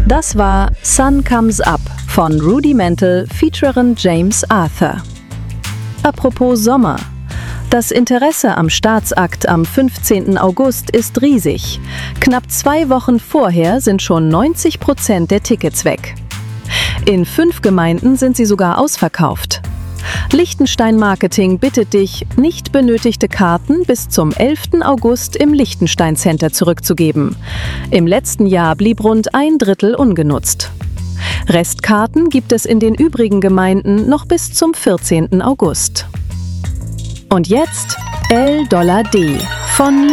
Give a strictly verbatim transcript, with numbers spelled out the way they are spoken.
Das war Sun Comes Up von Rudimental featuring James Arthur. Apropos Sommer. Das Interesse am Staatsakt am fünfzehnten August ist riesig. Knapp zwei Wochen vorher sind schon neunzig Prozent der Tickets weg. In fünf Gemeinden sind sie sogar ausverkauft. Liechtenstein Marketing bittet dich, nicht benötigte Karten bis zum elften August im Liechtenstein Center zurückzugeben. Im letzten Jahr blieb rund ein Drittel ungenutzt. Restkarten gibt es in den übrigen Gemeinden noch bis zum vierzehnten August. Und jetzt El Dollar D von